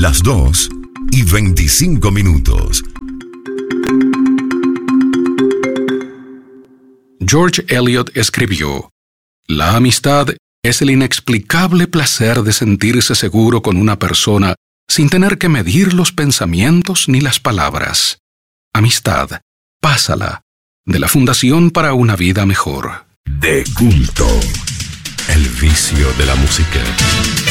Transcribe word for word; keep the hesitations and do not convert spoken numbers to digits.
las dos y veinticinco minutos. George Eliot escribió: «La amistad es el inexplicable placer de sentirse seguro con una persona sin tener que medir los pensamientos ni las palabras. Amistad, pásala, de la Fundación para una Vida Mejor». De culto, el vicio de la música.